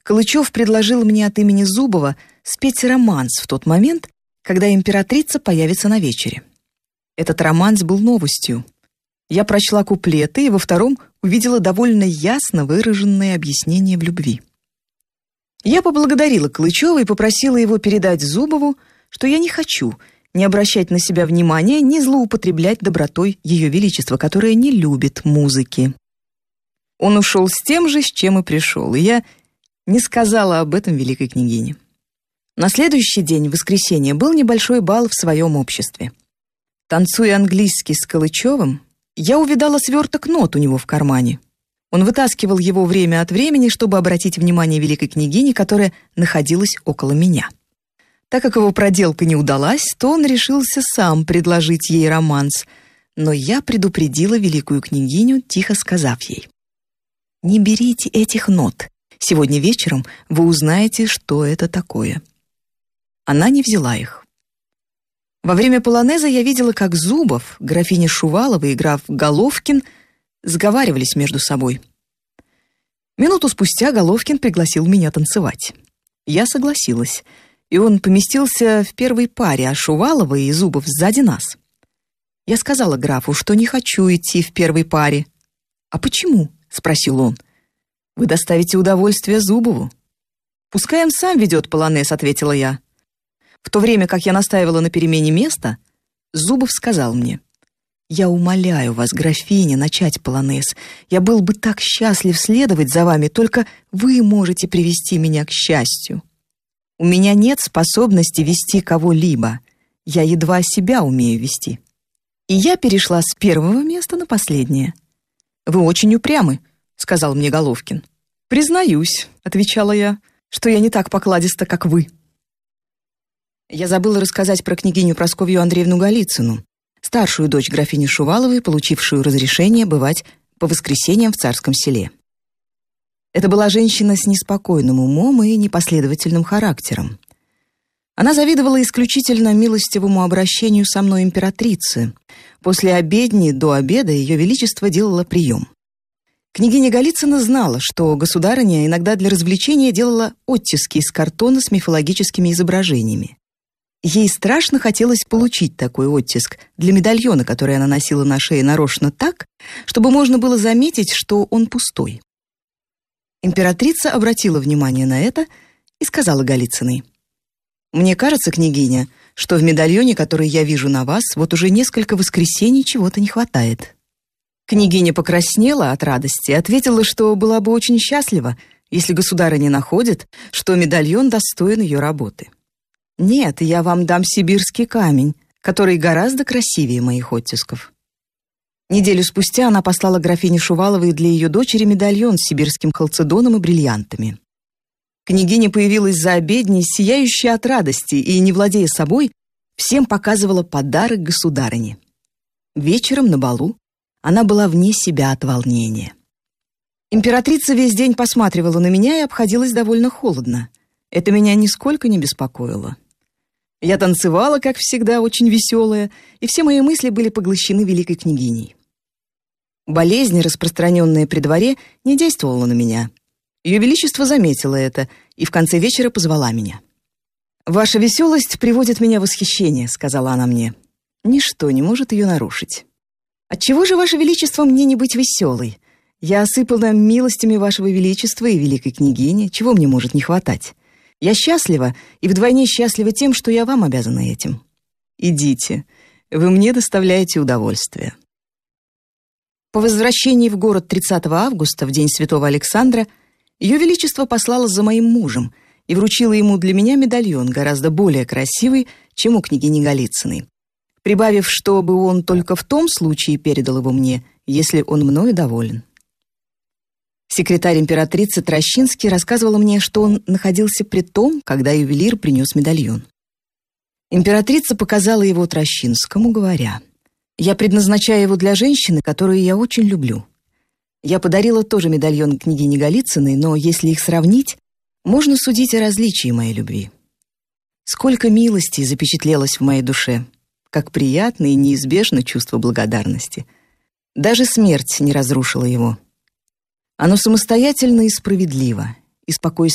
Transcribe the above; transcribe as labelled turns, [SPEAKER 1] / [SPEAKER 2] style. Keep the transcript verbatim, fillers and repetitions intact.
[SPEAKER 1] Калычев предложил мне от имени Зубова спеть романс в тот момент, когда императрица появится на вечере. Этот романс был новостью. Я прочла куплеты и во втором увидела довольно ясно выраженное объяснение в любви. Я поблагодарила Калычева и попросила его передать Зубову, что я не хочу не обращать на себя внимания, не злоупотреблять добротой Ее Величества, которое не любит музыки. Он ушел с тем же, с чем и пришел, и я не сказала об этом великой княгине. На следующий день, в воскресенье, был небольшой бал в своем обществе. Танцуя английский с Калычевым, я увидала сверток нот у него в кармане. Он вытаскивал его время от времени, чтобы обратить внимание великой княгини, которая находилась около меня. Так как его проделка не удалась, то он решился сам предложить ей романс, но я предупредила великую княгиню, тихо сказав ей: «Не берите этих нот. Сегодня вечером вы узнаете, что это такое». Она не взяла их. Во время полонеза я видела, как Зубов, графиня Шувалова и граф Головкин сговаривались между собой. Минуту спустя Головкин пригласил меня танцевать. Я согласилась, и он поместился в первой паре, а Шувалова и Зубов сзади нас. Я сказала графу, что не хочу идти в первой паре. «А почему?» — спросил он. «Вы доставите удовольствие Зубову». «Пускай он сам ведет полонез», — ответила я. В то время как я настаивала на перемене места, Зубов сказал мне: «Я умоляю вас, графиня, начать полонез. Я был бы так счастлив следовать за вами, только вы можете привести меня к счастью. У меня нет способности вести кого-либо. Я едва себя умею вести». И я перешла с первого места на последнее. «Вы очень упрямы», — сказал мне Головкин. «Признаюсь», — отвечала я, — «что я не так покладиста, как вы». Я забыла рассказать про княгиню Прасковью Андреевну Голицыну, старшую дочь графини Шуваловой, получившую разрешение бывать по воскресеньям в Царском Селе. Это была женщина с неспокойным умом и непоследовательным характером. Она завидовала исключительно милостивому обращению со мной императрицы. После обедни до обеда Ее Величество делало прием. Княгиня Голицына знала, что государыня иногда для развлечения делала оттиски из картона с мифологическими изображениями. Ей страшно хотелось получить такой оттиск для медальона, который она носила на шее нарочно так, чтобы можно было заметить, что он пустой. Императрица обратила внимание на это и сказала Голицыной: «Мне кажется, княгиня, что в медальоне, который я вижу на вас, вот уже несколько воскресений чего-то не хватает». Княгиня покраснела от радости и ответила, что была бы очень счастлива, если государыня находит, что медальон достоин ее работы. «Нет, я вам дам сибирский камень, который гораздо красивее моих оттисков». Неделю спустя она послала графине Шуваловой для ее дочери медальон с сибирским халцедоном и бриллиантами. Княгиня появилась за обедней, сияющая от радости, и, не владея собой, всем показывала подарок государыне. Вечером на балу она была вне себя от волнения. Императрица весь день посматривала на меня и обходилась довольно холодно. Это меня нисколько не беспокоило. Я танцевала, как всегда, очень веселая, и все мои мысли были поглощены великой княгиней. Болезнь, распространенная при дворе, не действовала на меня. Ее Величество заметило это и в конце вечера позвала меня. «Ваша веселость приводит меня в восхищение», — сказала она мне. «Ничто не может ее нарушить». «Отчего же, Ваше Величество, мне не быть веселой? Я осыпана милостями Вашего Величества и великой княгини, чего мне может не хватать? Я счастлива и вдвойне счастлива тем, что я вам обязана этим. Идите, вы мне доставляете удовольствие». По возвращении в город тридцатого августа, в день Святого Александра, Ее Величество послало за моим мужем и вручило ему для меня медальон, гораздо более красивый, чем у княгини Голицыной, прибавив, чтобы он только в том случае передал его мне, если он мною доволен. Секретарь императрицы Трощинский рассказывал мне, что он находился при том, когда ювелир принес медальон. Императрица показала его Трощинскому, говоря: «Я предназначаю его для женщины, которую я очень люблю. Я подарила тоже медальон княгине Голицыной, но если их сравнить, можно судить о различии моей любви. Сколько милости запечатлелось в моей душе, как приятно и неизбежно чувство благодарности. Даже смерть не разрушила его. Оно самостоятельно и справедливо, и спокойствие